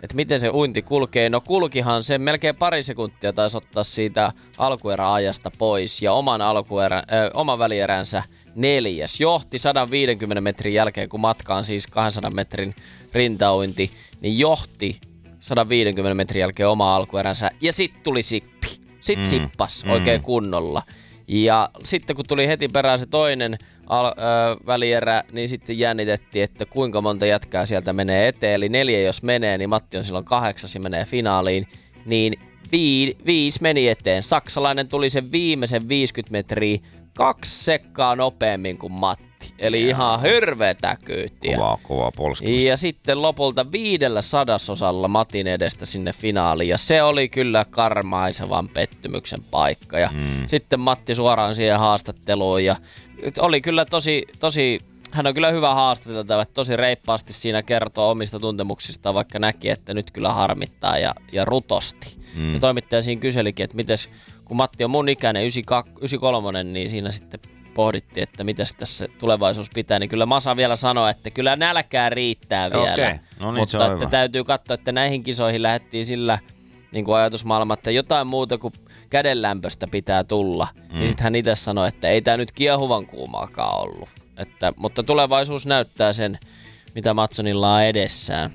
että miten se uinti kulkee. No kulkihan se melkein pari sekuntia taisi ottaa siitä alkueräajasta pois ja oman välieränsä 4. Johti 150 metrin jälkeen, kun matka on siis 200 metrin rintauinti, niin johti 150 metrin jälkeen oma alkueränsä ja sitten tuli sippi. Sitten sippas oikein kunnolla. Ja sitten kun tuli heti perään se toinen välierä, niin sitten jännitettiin, että kuinka monta jätkää sieltä menee eteen. Eli 4 jos menee, niin Matti on silloin 8 ja menee finaaliin. Niin 5 meni eteen. Saksalainen tuli sen viimeisen 50 metriä 2 sekkaa nopeammin kuin Matti. Eli ihan hirveetä kyytiä. Kovaa polskimista. Ja sitten lopulta 5/100 Matin edestä sinne finaaliin. Ja se oli kyllä karmaisevan pettymyksen paikka. Ja sitten Matti suoraan siihen haastatteluun. Ja oli kyllä tosi hän on kyllä hyvä haastateltava, tosi reippaasti siinä kertoo omista tuntemuksistaan, vaikka näki, että nyt kyllä harmittaa ja rutosti. Ja toimittaja siinä kyselikin, että mites, kun Matti on mun ikäinen, 93, niin siinä sitten pohdittiin, että mitäs tässä tulevaisuus pitää, niin kyllä Masa vielä sanoi, että kyllä nälkää riittää vielä. Okay. No niin, mutta että täytyy katsoa, että näihin kisoihin lähdettiin sillä niin kuin ajatusmaailma, että jotain muuta kuin kädenlämpöstä pitää tulla. Niin sitten hän itse sanoi, että ei tämä nyt kiehuvan kuumaakaan ollut. Mutta tulevaisuus näyttää sen, mitä Matsonilla on edessään.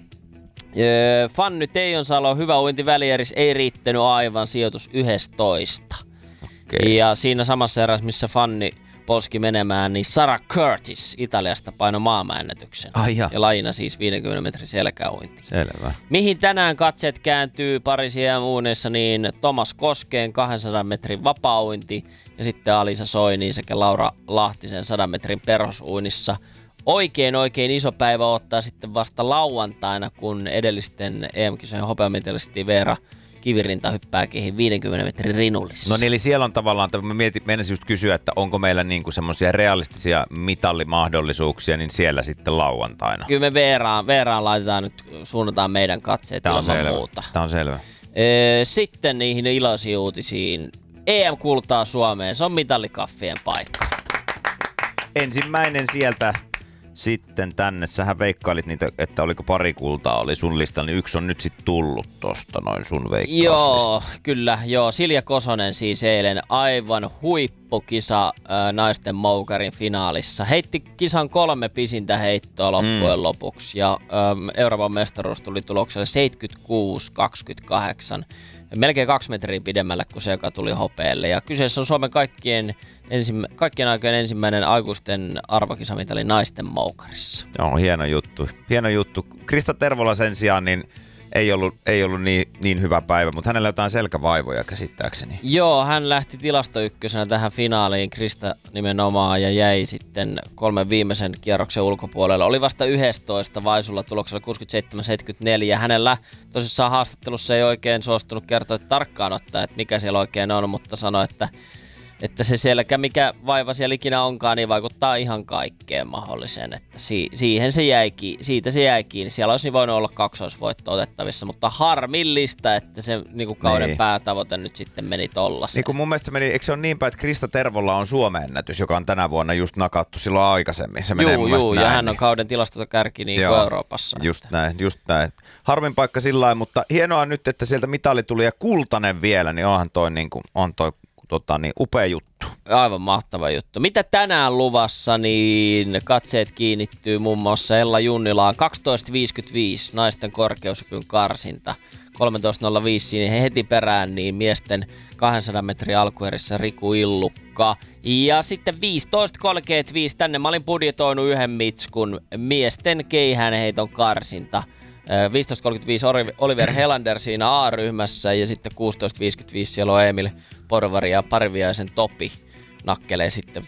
Fanny Teijonsalo, hyvä uinti välieris, ei riittänyt aivan, sijoitus 11. Okay. Ja siinä samassa erässä, missä Fanny polski menemään, niin Sarah Curtis Italiasta painoi maailmanennätyksen. Ja lajina siis 50 metrin selkäuinti. Selvä. Mihin tänään katseet kääntyy Pariisin EM-uuneissa, niin Tomas Koskeen 200 metrin vapauinti ja sitten Alisa Soini sekä Laura Lahtisen 100 metrin perhosuinnissa. Oikein iso päivä ottaa sitten vasta lauantaina, kun edellisten EM-kisojen hopeamitalisti Veera Kivirinta hyppääkin 50 metrin rinullissa. No niin, eli siellä on tavallaan, menisin just kysyä, että onko meillä niinku semmoisia realistisia mitallimahdollisuuksia, niin siellä sitten lauantaina. Kyllä me Veeraan laitetaan nyt, suunnataan meidän katseet ilman muuta. Tämä on selvä. Sitten niihin iloisiin uutisiin. EM-kultaa Suomeen, se on mitallikaffien paikka. Ensimmäinen sieltä sitten tänne. Sähän veikkailit niitä, että oliko pari kultaa oli sun listalla, niin yksi on nyt sitten tullut tosta noin sun veikkauslista. Joo, kyllä. Silja Kosonen siis eilen aivan huippukisa naisten moukarin finaalissa. Heitti kisan 3 pisintä heittoa loppujen lopuksi ja Euroopan mestaruus tuli tulokselle 76-28. Melkein 2 metriä pidemmälle kuin se, joka tuli hopealle. Ja kyseessä on Suomen kaikkien aikojen ensimmäinen aikuisten arvokisamitali naisten moukarissa. Joo, hieno juttu. Krista Tervola sen sijaan niin ei ollut niin hyvä päivä, mutta hänellä jotain selkävaivoja käsittääkseni. Joo, hän lähti tilastoykkösenä tähän finaaliin, Krista nimenomaan, ja jäi sitten 3 viimeisen kierroksen ulkopuolelle. Oli vasta 11 Vaisulla tuloksella 67-74. Hänellä tosissaan haastattelussa ei oikein suostunut kertoa tarkkaan ottaa, että mikä siellä oikein on, mutta sanoi, että se selkä, mikä vaiva siellä ikinä onkaan, niin vaikuttaa ihan kaikkeen mahdolliseen. Että siitä se jäi kiinni. Siellä olisi voinut olla kaksoisvoitto otettavissa, mutta harmillista, että se niin kuin kauden päätavoite nyt sitten meni tollaseen. Niin kuin mun mielestä eikö se ole niin päin, että Krista Tervolla on Suomen ennätys, joka on tänä vuonna just nakattu silloin aikaisemmin. Se menee mun mielestä näin, ja hän on kauden tilastokärki niin kuin Euroopassa. Just näin. Harmin paikka sillä lailla, mutta hienoa nyt, että sieltä mitali tuli ja kultainen vielä, niin onhan toi upea juttu. Aivan mahtava juttu. Mitä tänään luvassa, niin katseet kiinnittyy muun muassa Ella Junnilaan 12.55 naisten korkeushypyn karsinta. 13.05 niin heti perään niin miesten 200 metrin alkuerissä Riku Illukka. Ja sitten 15.35 tänne mä olin budjetoinut yhden mitskun miesten keihäänheiton karsinta. 15.35 Oliver Helander siinä A-ryhmässä ja sitten 16.55 siellä on Emil Porvari ja Parviaisen Topi nakkelee sitten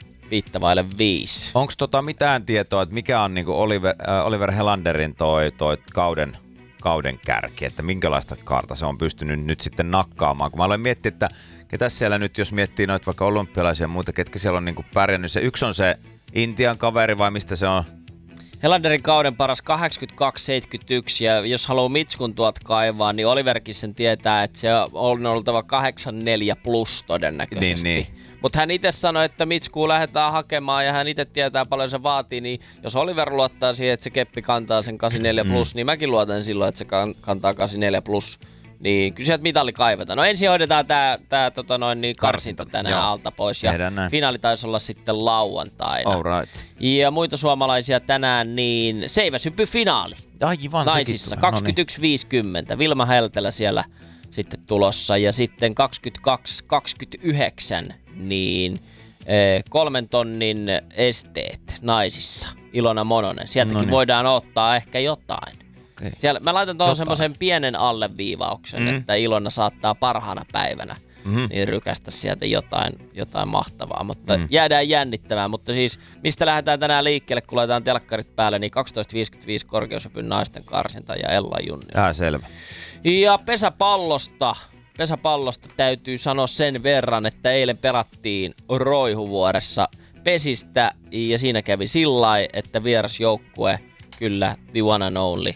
5. Onko mitään tietoa, että mikä on niinku Oliver Helanderin toi kauden kärki, että minkälaista kaarta se on pystynyt nyt sitten nakkaamaan? Kun mä aloin miettiä, että ketäs siellä nyt, jos miettii noita vaikka olympialaisia ja muita, ketkä siellä on niinku pärjännyt. Se yksi on se Intian kaveri vai mistä se on? Helanderin kauden paras 82.71 ja jos haluaa Mitskun tuolta kaivaa, niin Oliverkin sen tietää, että se on oltava 84 plus todennäköisesti. Niin. Mutta hän itse sanoi, että Mitskuu lähdetään hakemaan ja hän itse tietää paljon se vaatii, niin jos Oliver luottaa siihen, että se keppi kantaa sen 84 plus, niin mäkin luotan silloin, että se kantaa 84 plus. Niin, kyllä sieltä mitalli kaivetaan. No ensin hoidetaan tää karsinta tänään alta pois. Ja finaali taisi olla sitten lauantaina. All right. Ja muita suomalaisia tänään, niin seiväshyppyfinaali. Aivan naisissa, 21.50. Vilma Heltelä siellä sitten tulossa. Ja sitten 22.29, niin 3 tonnin esteet naisissa. Ilona Mononen. Sieltäkin voidaan ottaa ehkä jotain. Siellä, mä laitan tuohon semmoisen pienen alleviivauksen, että Ilona saattaa parhaana päivänä niin rykästä sieltä jotain mahtavaa. Mutta jäädään jännittämään. Mutta siis mistä lähdetään tänään liikkeelle, kun laitetaan telkkarit päälle, niin 12.55 korkeushypyn naisten karsinta ja Ella Junni. Selvä. Ja pesäpallosta täytyy sanoa sen verran, että eilen pelattiin Roihuvuoressa pesistä ja siinä kävi sillai, että vierasjoukkue kyllä the one and only.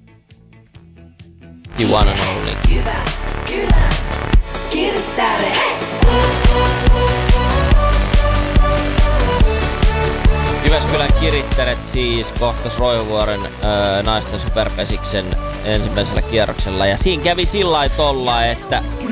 The one and only. Jyväskylä, Kirttare. Jyväskylän Kirittäret siis kohtas Roihuvuoren naisten superpesiksen ensimmäisellä kierroksella. Ja siinä kävi sillai tolla, että